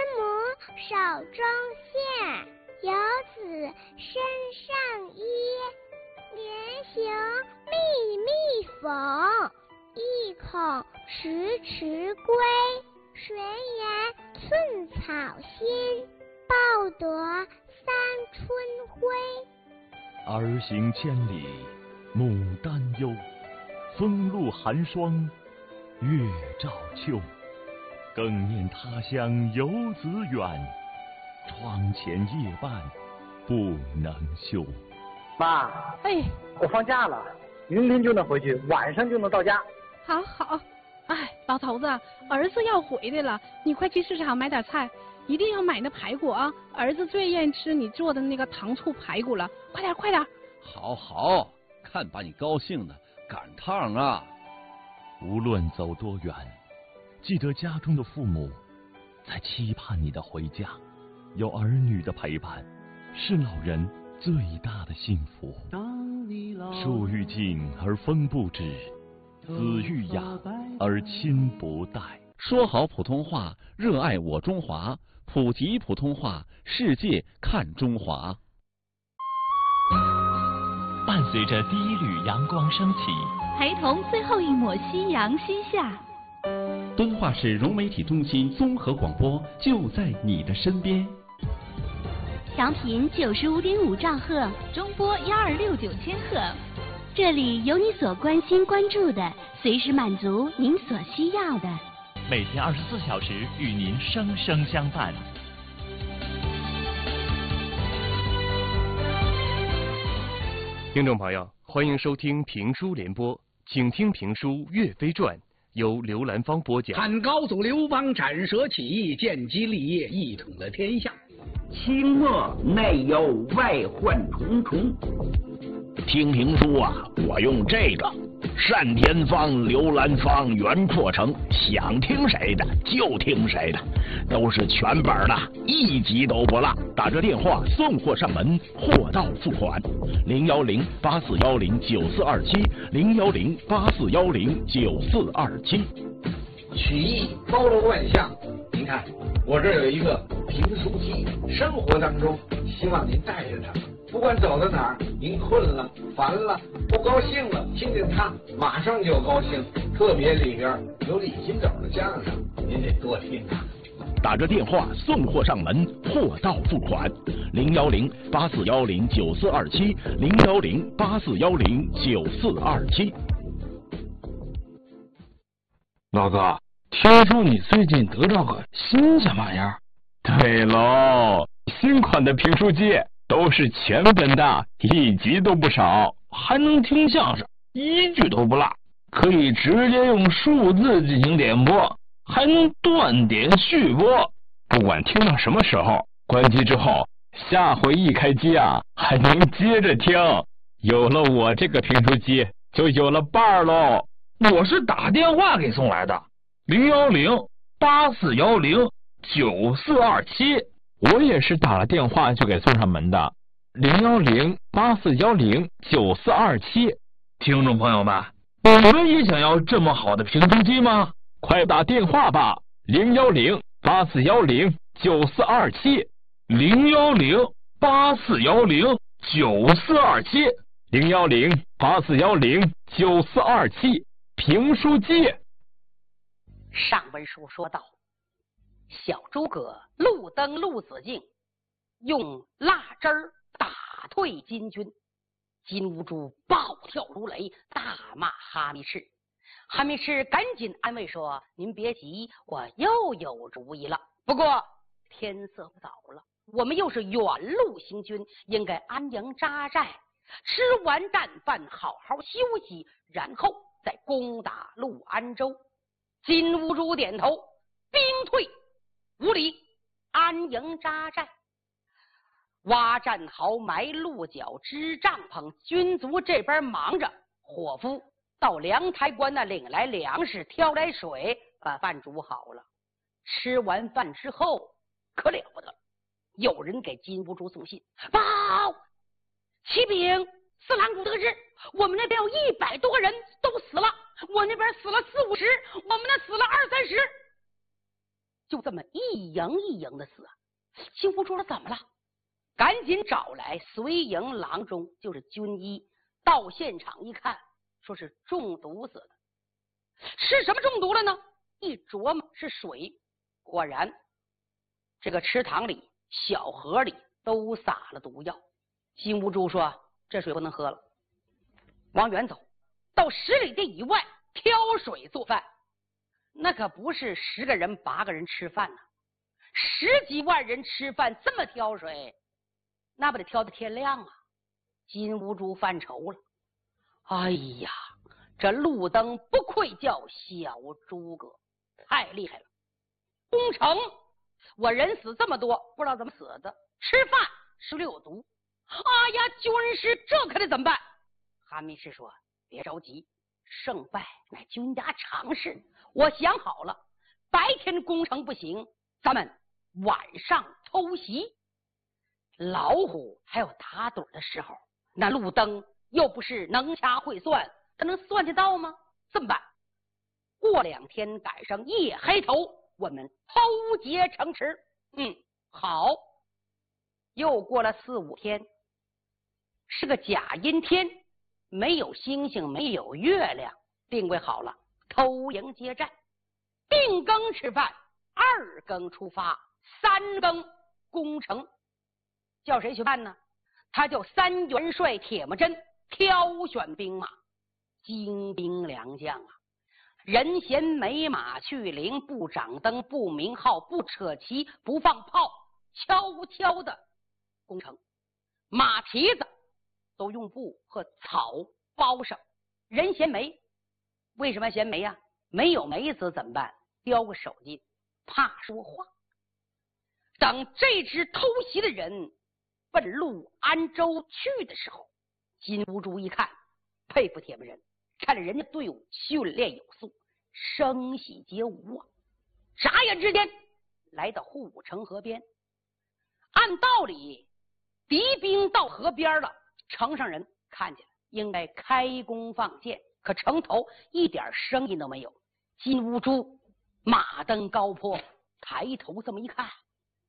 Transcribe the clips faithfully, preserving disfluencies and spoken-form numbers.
母手中线，游子身上衣。连行密密缝，意恐迟迟归。谁言寸草心，报得三春晖。 儿行千里母担忧，风露寒霜月照秋。更念他乡游子远，窗前夜半不能休。 妈， 哎， 我放假了，明天就能回去，晚上就能到家。 好好，哎，老头子，儿子要回来了，你快去市场买点菜，一定要买那排骨啊！儿子最愿意吃你做的那个糖醋排骨了，快点快点！ 好好，看把你高兴的，赶趟啊！ 无论走多远，记得家中的父母在期盼你的回家，有儿女的陪伴，是老人最大的幸福。树欲静而风不止，子欲雅而亲不待。 说好普通话，热爱我中华，普及普通话，世界看中华。 伴随着第一缕阳光升起， 陪同最后一抹夕阳西下。 敦化市融媒体中心综合广播就在你的身边。 调频九十五点五兆赫，中波幺二六九千赫，这里有你所关心关注的，随时满足您所需要的。 每天二十四小时与您生生相伴。 听众朋友，欢迎收听评书联播，请听评书《岳飞传》，由刘兰芳播讲。 汉高祖刘邦斩蛇起义，建基立业，一统了天下。 清末内忧外患重重。听评书啊，我用这个单田芳、刘兰芳、袁阔成，想听谁的就听谁的，都是全本的，一集都不落。打这电话送货上门，货到付款。零幺零八四幺零九四二七，零幺零八四幺零九四二七。 曲艺包罗万象，您看我这有一个评书机，生活当中希望您带着它。不管走到哪儿，您困了、烦了、不高兴了，听见它马上就高兴。特别里边有李金斗的相声，您得多听啊。 打着电话送货上门，货到付款。零幺零八四幺零九四二七，零幺零八四幺零九四二七。 老哥，听说你最近得到个新鲜玩意儿？ 对喽，新款的评书机。都是全本的，一集都不少， 还能听相声，一句都不落，可以直接用数字进行点播，还能断点续播。 不管听到什么时候，关机之后，下回一开机啊，还能接着听。有了我这个评书机，就有了伴儿喽。 我是打电话给送来的，零幺零八四幺零九四二七。 我也是打了电话就给送上门的，零幺零八四幺零九四二七。 听众朋友们，你们也想要这么好的评书机吗？ 快打电话吧，零幺零八四幺零九四二七， 零幺零八四幺零九四二七， 零幺零八四幺零九四二七，评书机。 上文书说到，小诸葛路登陆子敬用蜡汁儿打退金军，金兀术暴跳如雷，大骂哈密赤。哈密赤赶紧安慰说：“您别急，我又有主意了。不过天色不早了，我们又是远路行军，应该安营扎寨，吃完战饭，好好休息，然后再攻打陆安州。”金兀术点头，兵退五里，安营扎寨，挖战壕，埋鹿角，支帐篷。军卒这边忙着，伙夫到粮台关那领来粮食，挑来水，把饭煮好了。吃完饭之后，可了不得了，有人给金兀术送信：报，启禀四郎谷得知，我们那边有一百多个人都死了，我那边死了四五十，我们那死了二三十。 就这么一营一营的死啊！金兀术说怎么了？赶紧找来随营郎中，就是军医，到现场一看，说是中毒死的。是什么中毒了呢？一琢磨是水，果然这个池塘里小河里都撒了毒药。金兀术说这水不能喝了，往远走，到十里地以外挑水做饭。那可不是十个人八个人吃饭呢，十几万人吃饭这么挑水，那不得挑到天亮啊！金兀术犯愁了，哎呀，这路灯不愧叫小诸葛，太厉害了！攻城我人死这么多，不知道怎么死的，吃饭吃了有毒。哎呀，军师这可得怎么办？韩密士说别着急，胜败乃军家常事，我想好了，白天攻城不行，咱们晚上偷袭。老虎还有打盹的时候，那路灯又不是能掐会算，他能算得到吗？这么办？过两天赶上夜黑头，我们偷劫城池。嗯，好。又过了四五天，是个假阴天，没有星星，没有月亮，定位好了，偷营接战。定更吃饭，二更出发，三更攻城。叫谁去办呢？他叫三元帅铁木真挑选兵马，精兵良将啊，人衔美马去领，不掌灯，不鸣号，不扯旗，不放炮，悄悄的攻城。马蹄子都用布和草包上，人衔枚。为什么衔枚呀？没有梅子怎么办？叼个手巾，怕说话。等这支偷袭的人奔陆安州去的时候，金兀术一看，佩服铁木真，看着人家队伍训练有素，声喜皆无啊！眨眼之间来到护武城河边，按道理敌兵到河边了，城上人看见了，应该开弓放箭，可城头一点声音都没有。金兀术马登高坡，抬头这么一看，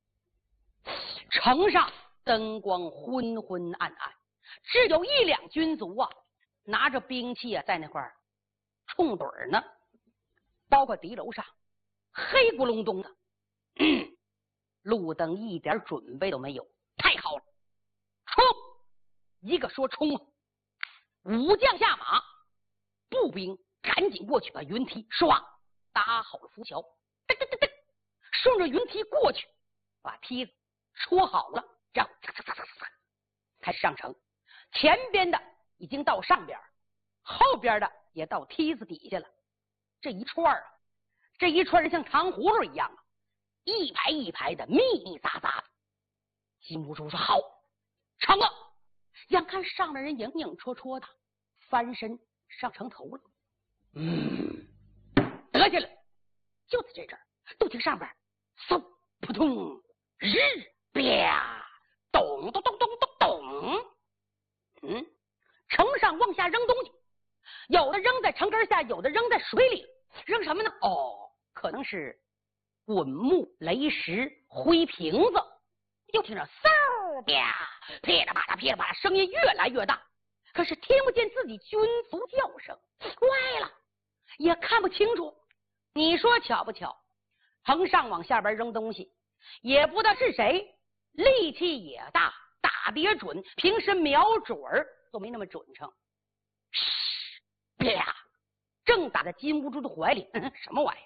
城上灯光昏昏暗暗，只有一两军卒啊，拿着兵器啊，在那块儿冲盹呢。包括敌楼上黑咕隆咚的，嗯，路灯一点准备都没有。太好了，冲！一个说冲，武将下马，步兵赶紧过去，把云梯唰搭好了浮桥，噔噔噔噔，顺着云梯过去，把梯子戳好了，然后嚓嚓嚓嚓嚓开始上城。前边的已经到上边，后边的也到梯子底下了。这一串啊，这一串人像糖葫芦一样啊，一排一排的，密密匝匝的。金兀术说好，成了。眼看上面人影影绰绰的，翻身上城头了。嗯，得下了。就在这阵儿，都听上边嗖扑通日啪咚咚咚咚咚咚。嗯，城上往下扔东西，有的扔在城根下，有的扔在水里。扔什么呢？哦，可能是滚木、雷石、灰瓶子。又听着嗖啪噼里啪啦噼里啪啦，声音越来越大，可是听不见自己军卒叫声，歪了，也看不清楚。你说巧不巧？从上往下边扔东西，也不知道是谁，力气也大，打得也准，平时瞄准儿都没那么准成。啪！正打在金兀术的怀里，嗯、什么玩意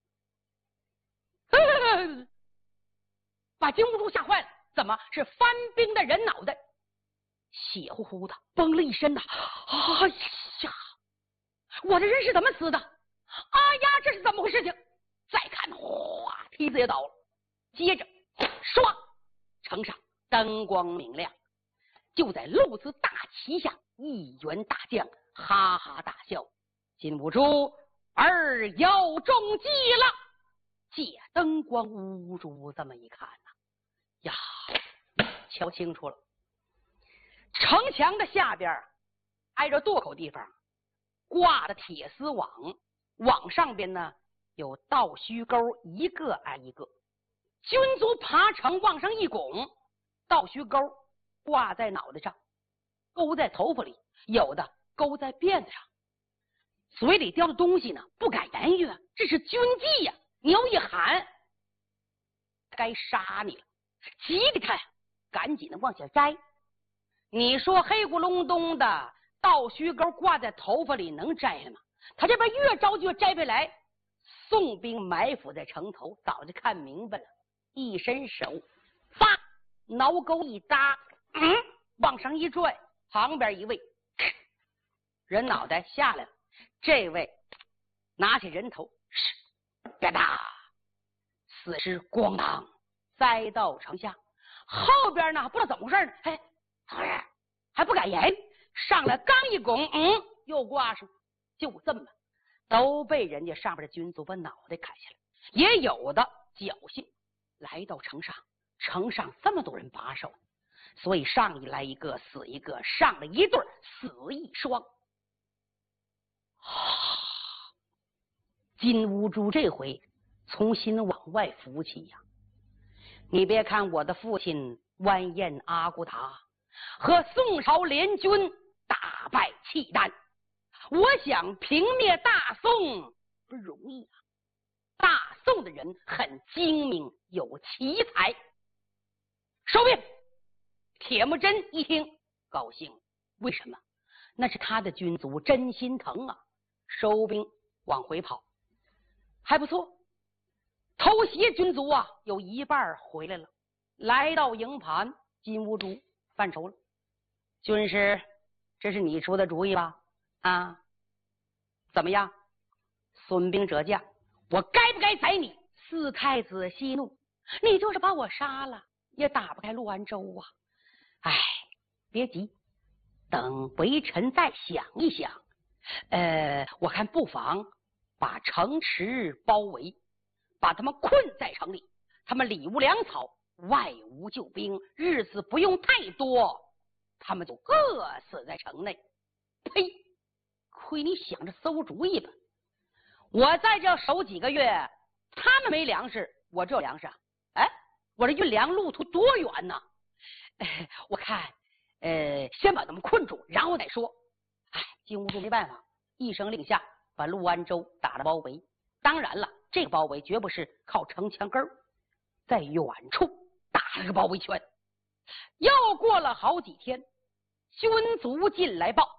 儿？把金兀术吓坏了。怎么是翻兵的人脑袋？血乎乎的，崩了一身的。哎呀，我的人是怎么死的？哎呀，这是怎么回事情？再看，哗，梯子也倒了。接着，唰，城上灯光明亮。就在鹿子大旗下，一员大将哈哈大笑。金兀术儿要中计了。借灯光，兀术这么一看呐、啊，呀，瞧清楚了，城墙的下边挨着垛口地方挂的铁丝网，网上边呢有倒须钩一个挨一个，军卒爬城往上一拱，倒须钩挂在脑袋上，勾在头发里，有的勾在辫子上，嘴里叼的东西呢不敢言语，这是军纪呀、啊！你要一喊，该杀你了，急的他赶紧的往下摘。你说黑咕隆咚的倒须钩挂在头发里能摘了吗？他这边越着急越摘不下来。宋兵埋伏在城头，早就看明白了，一伸手，叭，挠钩一搭，嗯，往上一拽，旁边一位人脑袋下来了，这位拿起人头，吧嗒，死尸咣当栽到城下。后边呢不知道怎么回事呢，哎，还不敢言，上来刚一拱，嗯，又挂上，就这么都被人家上边的军卒把脑袋砍下来。也有的侥幸来到城上，城上这么多人把守，所以上一来一个死一个，上了一对死一双。金乌珠这回重新往外扶起呀！你别看我的父亲完颜阿骨打和宋朝联军大败契丹，我想平灭大宋不容易啊！大宋的人很精明有奇才。收兵！铁木真一听高兴，为什么？那是他的军卒，真心疼啊！收兵往回跑，还不错。偷袭军卒啊，有一半回来了，来到营盘，金兀术犯愁了。军师，这是你出的主意吧？啊，怎么样？损兵折将，我该不该宰你？四太子息怒，你就是把我杀了，也打不开陆安州啊！哎，别急，等微臣再想一想。呃，我看不妨把城池包围，把他们困在城里，他们里无粮草，外无救兵，日子不用太多，他们就饿死在城内。呸！亏你想着馊主意吧！我在这守几个月，他们没粮食，我这有粮食啊！哎，我这运粮路途多远呢？哎，我看，呃，先把他们困住，然后再说。哎，金兀术没办法，一声令下，把陆安州打了包围。当然了，这个包围绝不是靠城墙根儿，在远处打了个包围圈。又过了好几天，军卒进来报：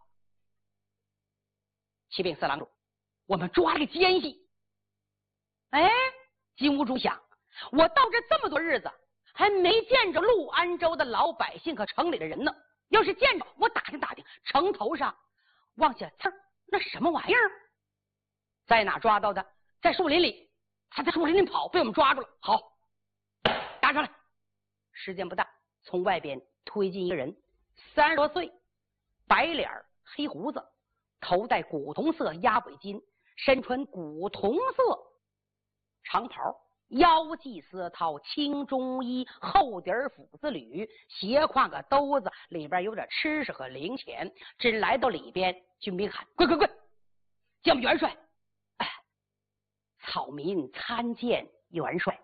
启禀四郎主，我们抓了个奸细。哎，金兀术想，我到这这么多日子，还没见着陆安州的老百姓和城里的人呢。要是见着，我打听打听，城头上往下刺儿，那什么玩意儿？在哪抓到的？在树林里，他在树林里跑，被我们抓住了。好，打上来。时间不大，从外边推进一个人，三十多岁，白脸黑胡子，头戴古铜色鸭尾巾，身穿古铜色长袍，腰系丝绦，青中衣，后底斧子履，斜挎个兜子，里边有点吃食和零钱。只来到里边，军兵喊：“跪跪跪！见我们元帅！”哎，草民参见元帅。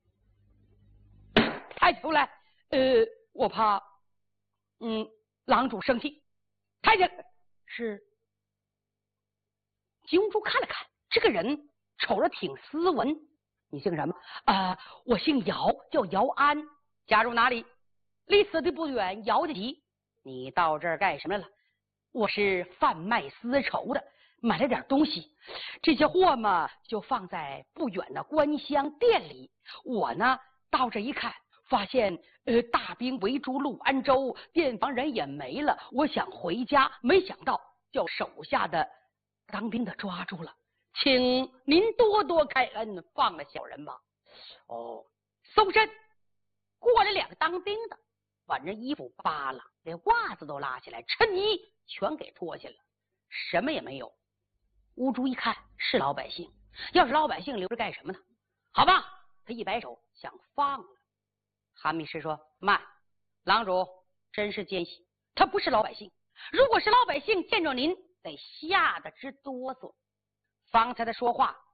抬起头来，呃，我怕，嗯，郎主生气。抬起来，是。金兀术看了看，这个人瞅着挺斯文。你姓什么？啊、呃，我姓姚，叫姚安，家住哪里？离此地不远，姚家集。你到这儿干什么来了？我是贩卖丝绸的，买了点东西，这些货嘛，就放在不远的官乡店里。我呢，到这一看，发现呃大兵围住陆安州，店房人也没了。我想回家，没想到叫手下的当兵的抓住了。请您多多开恩，放了小人吧。哦，搜身过来两个当兵的，把人衣服扒了，连袜子都拉起来，衬衣全给脱下了，什么也没有。乌珠一看是老百姓，要是老百姓留着干什么呢？好吧，他一摆手想放了。韩密师说：“慢，郎主真是奸细，他不是老百姓。如果是老百姓，见着您得吓得直哆嗦。方才的说话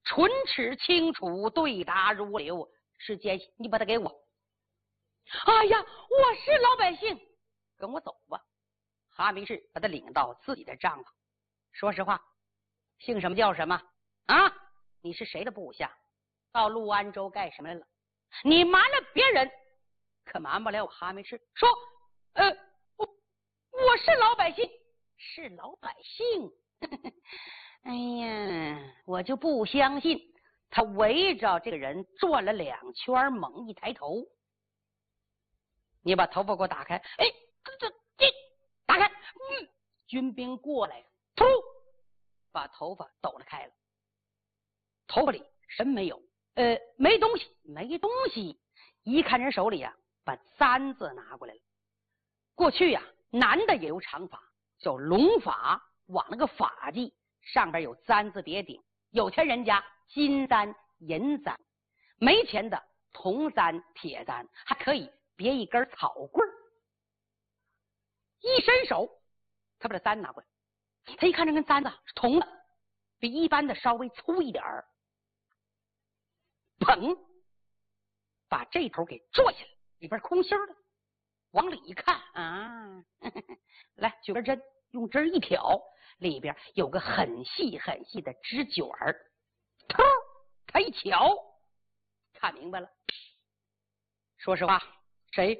唇齿清楚，对答如流。是奸细，你把他给我。哎呀，我是老百姓，跟我走吧。哈密士把他领到自己的帐篷。说实话，姓什么叫什么啊？你是谁的部下？到陆安州干什么来了？你瞒了别人，可瞒不了我哈密士。说，呃，我我是老百姓，是老百姓。哎呀，我就不相信。他围着这个人转了两圈，猛一抬头，你把头发给我打开。哎，这这打开。嗯，军兵过来，突把头发抖了开了，头发里什么没有？呃，没东西，没东西。一看人手里呀、啊，把簪子拿过来了。过去呀、啊，男的也有长发，叫龙发，往那个发髻上边有簪子别顶。有钱人家金簪、银簪，没钱的铜簪、铁簪，还可以别一根草棍儿。一伸手，他把这簪拿过来，他一看这根簪子是铜的，比一般的稍微粗一点儿。砰，把这头给拽下来，里边空心的。往里一看啊，呵呵来举根针，用针一挑，里边有个很细很细的纸卷儿。头他一瞧，看明白了。说实话，谁？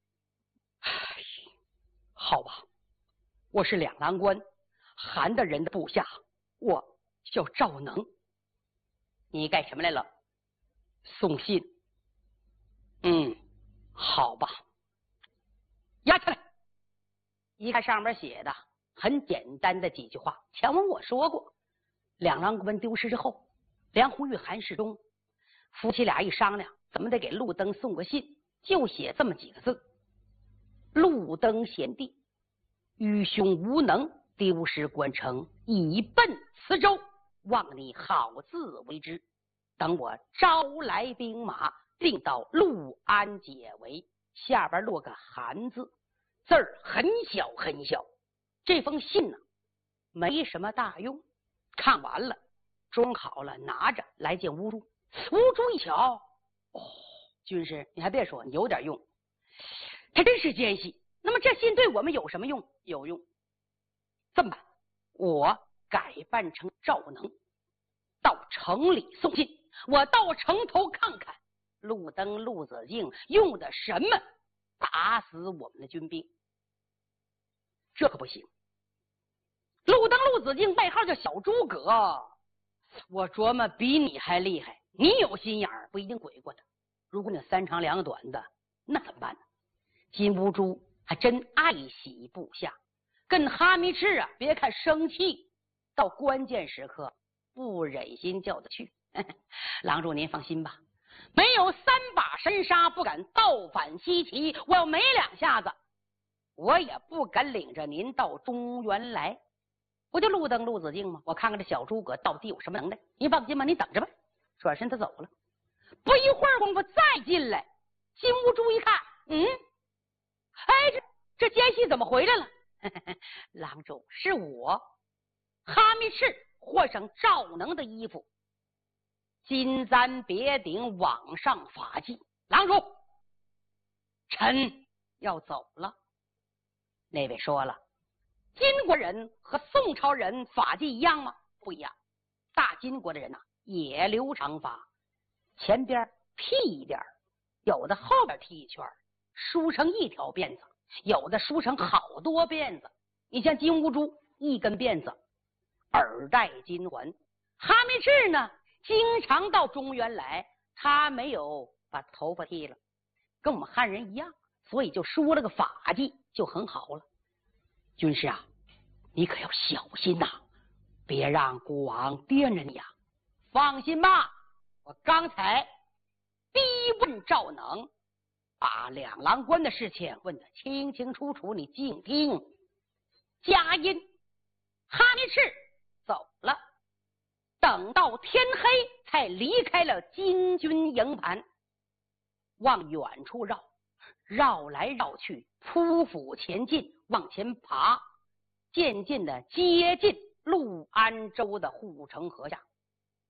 好吧，我是两郎官韩大人的部下，我叫赵能。你干什么来了？送信。嗯，好吧。压起来。一看上面写的很简单的几句话，前文我说过，两郎官丢失之后，梁红玉、韩世忠夫妻俩一商量，怎么得给陆登送个信，就写这么几个字：陆登贤弟，愚兄无能，丢失关城，已奔磁州，望你好自为之。等我招来兵马，定到陆安解围。下边落个韩字，字儿很小很小。这封信呢，没什么大用。看完了，装好了，拿着来见乌珠。乌珠一瞧，哦，军师，你还别说，你有点用，他真是奸细。那么这信对我们有什么用？有用。这么办，我改扮成赵能，到城里送信。我到城头看看，陆登、陆子敬用的什么打死我们的军兵？这可不行。陆登、陆子敬外号叫小诸葛，我琢磨比你还厉害。你有心眼儿，不一定鬼过他。如果你三长两短的，那怎么办呢？金乌珠还真爱惜部下，跟哈密赤啊，别看生气，到关键时刻不忍心叫他去。郎主您放心吧，没有三把神杀不敢倒反西岐，我要没两下子，我也不敢领着您到中原来。不就陆登、陆子敬吗？我看看这小诸葛到底有什么能耐。您放心吧，你等着吧。转身他走了。不一会儿功夫再进来，金乌珠一看，嗯，哎，这这奸细怎么回来了？郎主，是我哈密赤换上赵能的衣服，金簪别顶，往上发髻。郎主，臣要走了。那位说了，金国人和宋朝人发髻一样吗？不一样。大金国的人呐、啊，也留长发，前边剃一点，有的后边剃一圈，梳成一条辫子，有的梳成好多辫子。你像金乌珠一根辫子，耳戴金环。哈密赤呢，经常到中原来，他没有把头发剃了，跟我们汉人一样，所以就梳了个发髻就很好了。军师啊，你可要小心呐、啊，别让国王惦着你呀、啊。放心吧，我刚才逼问赵能，把两郎官的事情问得清清楚楚，你静听。佳音，哈密赤走了，等到天黑才离开了金军营盘，往远处绕，绕来绕去，匍匐前进，往前爬，渐渐的接近陆安州的护城河下。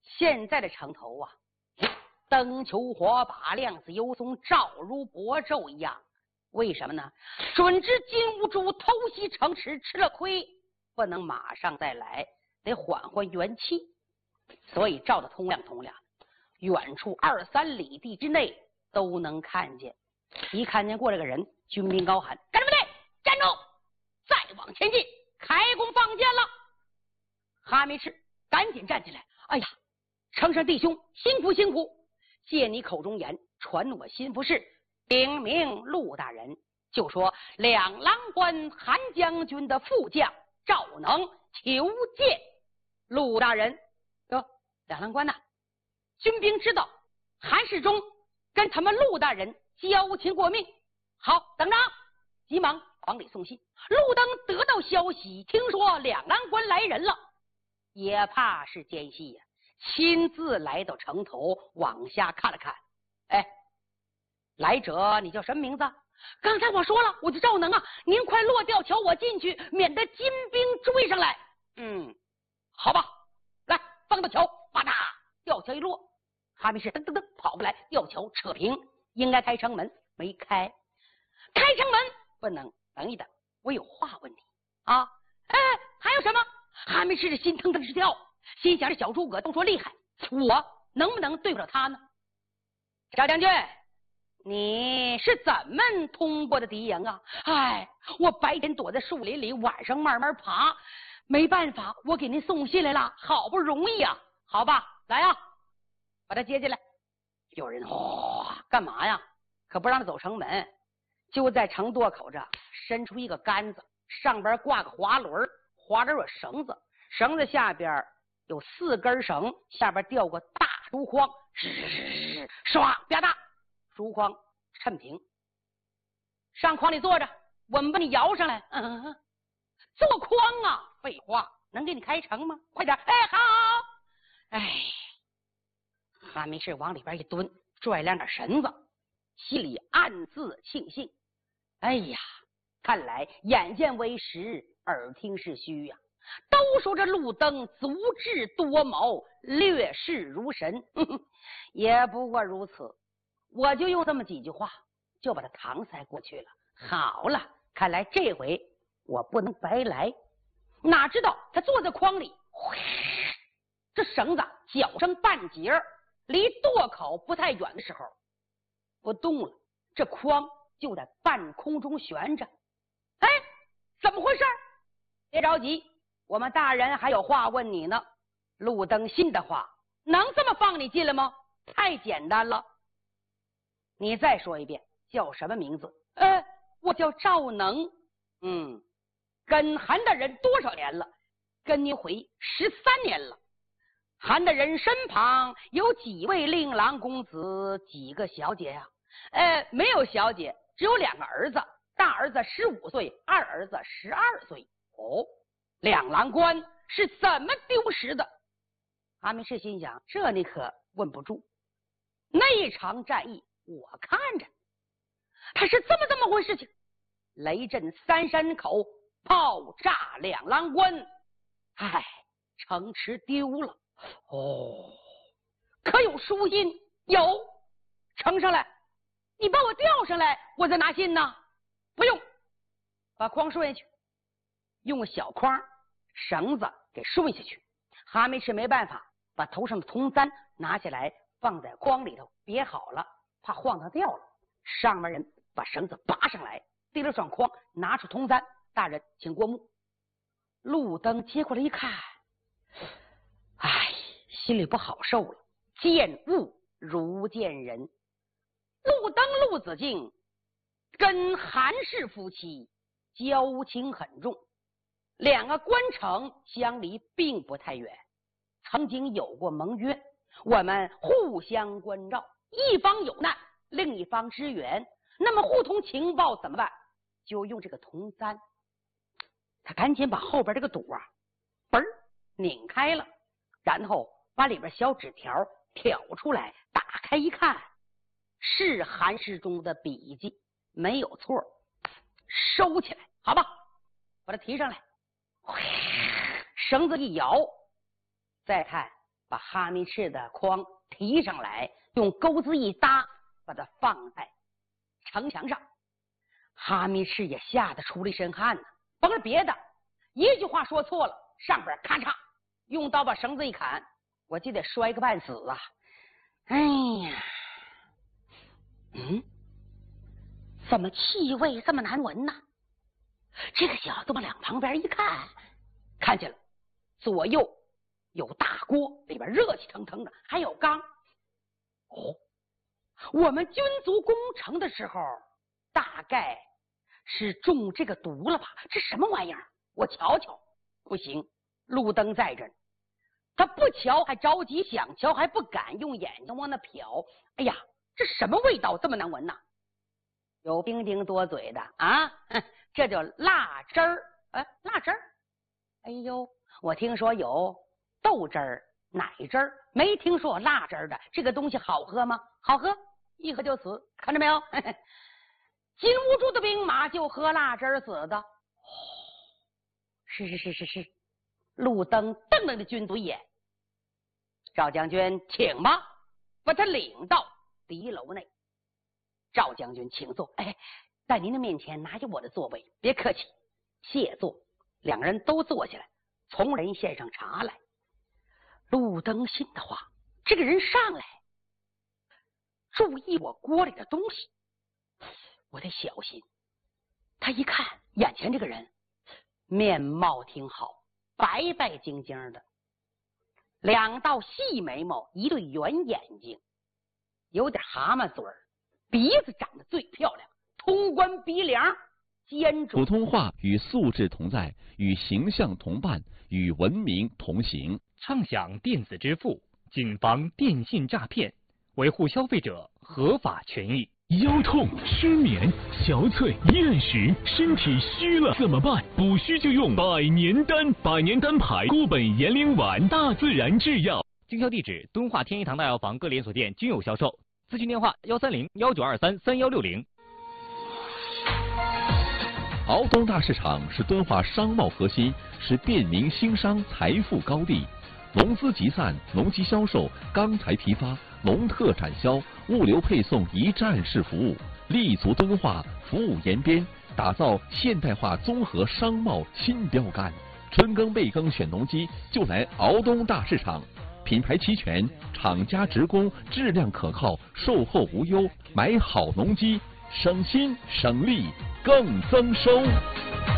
现在的城头啊，灯球火把，亮似油松，照如薄昼一样。为什么呢？准知金兀术偷袭城池，吃了亏，不能马上再来，得缓缓元气，所以照得通亮通亮，远处二三里地之内都能看见。一看见过来个人，军兵高喊：“干什么的？站住！再往前进，开弓放箭了！”哈密赤赶紧站起来：“哎呀，城上弟兄辛苦辛苦，借你口中言，传我心腹事。禀明陆大人，就说两郎关韩将军的副将赵能求见陆大人。哟，两郎关呐，军兵知道韩世忠跟他们陆大人交情过命。好，等着，急忙往里送信。陆登得到消息，听说两郎关来人了，也怕是奸细呀、啊，亲自来到城头，往下看了看。哎，来者你叫什么名字？刚才我说了，我叫赵能啊。您快落吊桥，我进去，免得金兵追上来。嗯，好吧，来放到桥，吧嗒，吊桥一落，哈密士噔噔噔跑过来，吊桥扯平，应该开城门，没开。开城门不能，等一等，我有话问你啊！哎，还有什么？哈密士的心腾腾直跳，心想着小诸葛都说厉害，我能不能对不了他呢？赵将军，你是怎么通过的敌营啊？哎，我白天躲在树林里，晚上慢慢爬，没办法，我给您送信来了，好不容易啊！好吧，来啊，把他接进来。有人哗，干嘛呀？可不让他走城门，就在城垛口这伸出一个杆子，上边挂个滑轮，滑轮有绳子，绳子下边有四根绳，下边吊个大竹筐，唰吧嗒，竹筐抻平，上筐里坐着，我们把你摇上来。嗯，做筐啊，废话，能给你开城吗？快点！哎，好。哎，哈密士往里边一蹲，拽两点绳子，心里暗自庆幸。哎呀，看来眼见为实，耳听是虚呀、啊。都说这陆登足智多谋，略视如神，呵呵，也不过如此。我就用这么几句话，就把他搪塞过去了。好了，看来这回我不能白来。哪知道他坐在筐里，这绳子绞成半截，离垛口不太远的时候不动了，这筐就在半空中悬着。哎，怎么回事？别着急，我们大人还有话问你呢。陆登信的话，能这么放你进来吗？太简单了。你再说一遍，叫什么名字？呃，我叫赵能。嗯，跟韩大人多少年了？跟您回十三年了。韩大人身旁有几位令郎公子，几个小姐呀、啊？呃，没有小姐，只有两个儿子，大儿子十五岁，二儿子十二岁。哦，两郎关是怎么丢失的？哈密士心想，这你可问不住。那场战役我看着，他是这么这么回事情。雷震三山口，炮炸两郎关，唉，城池丢了。哦，可有书信？有，呈上来。你把我吊上来，我再拿信呢。不用，把筐顺下去，用小筐绳子给顺下去。哈密士没办法，把头上的铜簪拿下来，放在筐里头，别好了，怕晃它掉了。上面人把绳子拔上来，提了双筐，拿出铜簪，大人请过目。陆登接过来一看，唉，心里不好受了，见物如见人。陆登、陆子敬跟韩氏夫妻交情很重，两个关城相离并不太远，曾经有过盟约，我们互相关照，一方有难，另一方支援。那么互通情报怎么办？就用这个铜簪。他赶紧把后边这个堵啊，嘣儿拧开了，然后把里边小纸条挑出来，打开一看，是韩世忠的笔记，没有错。收起来，好吧，把它提上来，绳子一摇，再看把哈密翅的筐提上来，用钩子一搭，把它放在城墙上。哈密翅也吓得出了一身汗呢。甭是别的，一句话说错了，上边咔嚓用刀把绳子一砍，我就得摔个半死啊！哎呀，嗯，怎么气味这么难闻呢？这个小子往两旁边一看，看见了，左右有大锅，里边热气腾腾的，还有缸。哦，我们军族攻城的时候，大概是中这个毒了吧？这什么玩意儿？我瞧瞧，不行，路灯在这儿，他不瞧还着急，想瞧还不敢，用眼睛往那瞟。哎呀，这什么味道这么难闻呐？有兵丁多嘴的啊，这叫辣汁儿。哎，辣汁儿。哎呦，我听说有豆汁儿、奶汁儿，没听说有辣汁儿的。这个东西好喝吗？好喝，一喝就死。看着没有？金兀术的兵马就喝辣汁儿死的。哦，是是是是是。路灯瞪了那军卒一眼，赵将军，请吧，把他领到敌楼内。赵将军，请坐。哎，在您的面前哪有我的座位？别客气，谢坐。两人都坐下来，从人献上茶来。路灯心的话，这个人上来，注意我锅里的东西，我得小心。他一看眼前这个人，面貌挺好，白白净净的，两道细眉毛，一对圆眼睛，有点蛤蟆嘴儿，鼻子长得最漂亮，通关鼻梁，尖普通话与素质同在，与形象同伴，与文明同行。 畅享电子支付，谨防电信诈骗，维护消费者合法权益。 腰痛、失眠、小腿、厌食，身体虚了怎么办？补虚就用百年丹，百年丹牌固本延龄丸，大自然制药。 经销地址：敦化天一堂大药房各连锁店均有销售。咨询电话：幺三零幺九二三三幺六零。 敖东大市场是敦化商贸核心，是便民兴商财富高地。农资集散、农机销售、钢材批发、农特展销、物流配送一站式服务，立足敦化，服务延边，打造现代化综合商贸新标杆。春耕备耕选农机就来敖东大市场，品牌齐全，厂家直供，质量可靠，售后无忧，买好农机省心省力更增收。